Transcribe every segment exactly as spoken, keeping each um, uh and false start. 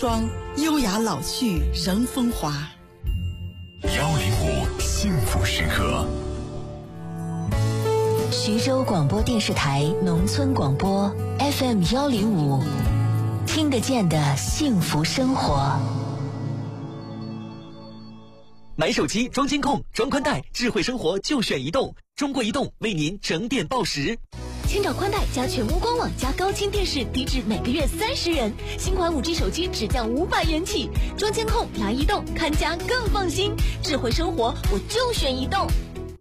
装，优雅老去仍风华。 幺零五幸福时刻。 徐州广播电视台农村广播 F M 幺零五，听得见的幸福生活。 买手机装监控、装宽带，智慧生活就选移动。中国移动为您整点报时。 千兆宽带加全屋官网加高清电视，低至每个月三十元。新款 五 G 手机只降五百元起。装监控来移动，看家更放心。智慧生活我就选移动。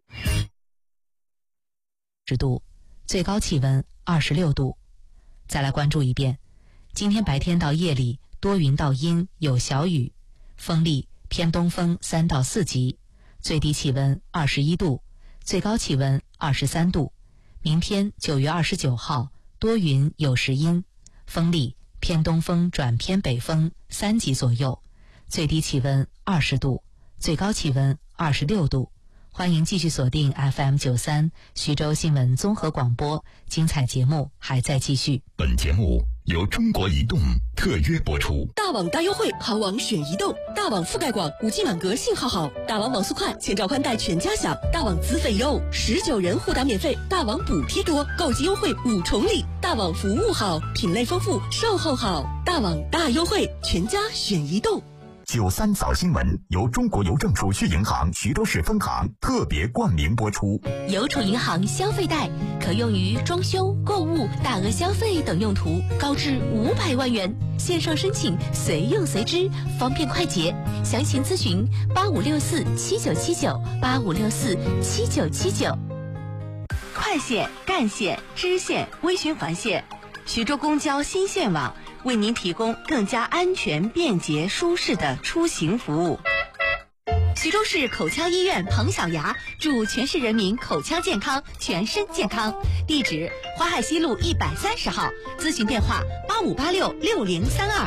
十度，最高气温二十六度。再来关注一遍，今天白天到夜里多云到阴，有小雨，风力偏东风三到四级，最低气温二十一度，最高气温二十三度。明天九月二十九号多云有时阴，风力偏东风转偏北风三级左右，最低气温二十度，最高气温二十六度。欢迎继续锁定 F M 九三徐州新闻综合广播，精彩节目还在继续。 本节目由中国移动特约播出。 大网大优惠，行网选移动。大网覆盖广，五 G 满格，信号好。大网网速快，千兆宽带全家享。大网资费优，十九人互打免费。大网补贴多，购机优惠五重礼。大网服务好，品类丰富，售后好。大网大优惠，全家选移动。 九三早新闻由中国邮政储蓄银行徐州市分行特别冠名播出。 邮储银行消费贷可用于装修、购物、大额消费等用途，高至五百万元。线上申请，随用随支，方便快捷。详情咨询八五六四七九七九八五六四七九七九。快线、干线、支线、微循环线，徐州公交新线网为您提供更加安全、便捷、舒适的出行服务。徐州市口腔医院彭小牙祝全市人民口腔健康、全身健康。地址：淮海西路一百三十号，咨询电话八五八六六零三二。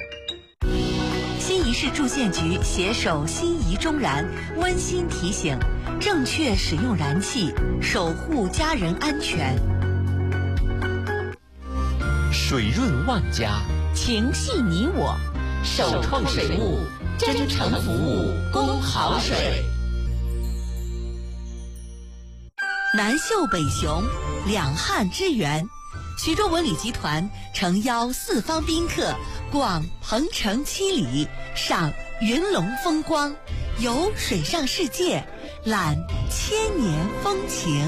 新沂市住建局携手新沂中燃，温馨提醒：正确使用燃气，守护家人安全。 水润万家， 情系你我， 首创水务，真诚服务，供好水。 南秀北雄，两汉之源。徐州文旅集团诚邀四方宾客逛鹏城七里，赏云龙风光，游水上世界，览千年风情。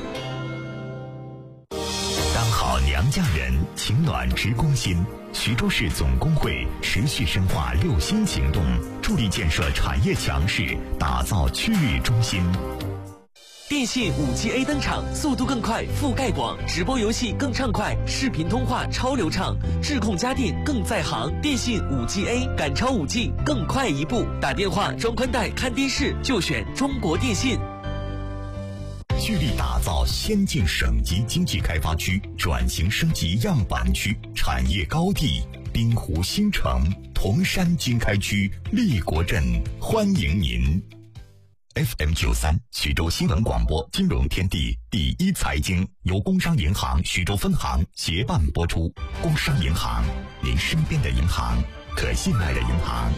当好娘家人，情暖直攻心。徐州市总工会持续深化六新行动，助力建设产业强势，打造区域中心。 电信 五 G A 登场，速度更快，覆盖广，直播游戏更畅快，视频通话超流畅，智控家电更在行。电信 五 G A 赶超 五 G， 更快一步。打电话、装宽带、看电视就选中国电信。 聚力打造先进省级经济开发区，转型升级样板区，产业高地滨湖新城、铜山经开区、立国镇，欢迎您。F M 九三徐州新闻广播金融天地第一财经由工商银行徐州分行协办播出。工商银行，您身边的银行，可信赖的银行。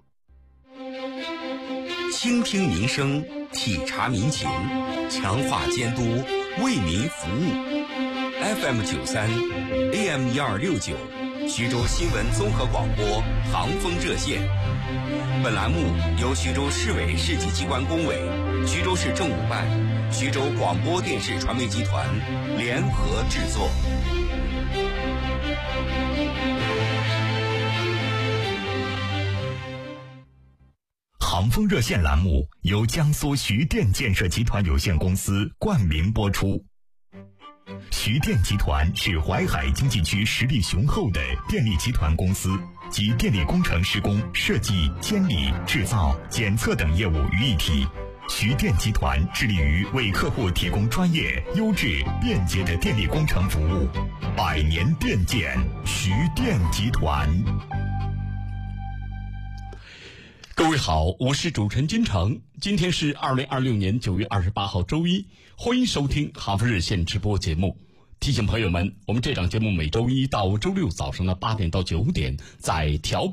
倾听民生，体察民情，强化监督，为民服务。F M 九三 A M 一二六九徐州新闻综合广播航风热线。本栏目由徐州市委市级机关工委、徐州市政务办、徐州广播电视传媒集团联合制作。 航风热线栏目由江苏徐电建设集团有限公司冠名播出。徐电集团是淮海经济区实力雄厚的电力集团公司，集电力工程施工、设计、监理、制造、检测等业务于一体。徐电集团致力于为客户提供专业、优质、便捷的电力工程服务。百年电建，徐电集团。 各位好，我是主持人金城。今天是二零二六年九月二十八号周一，欢迎收听航风热线直播节目。提醒朋友们，我们这档节目每周一到周六早上的八点到九点在调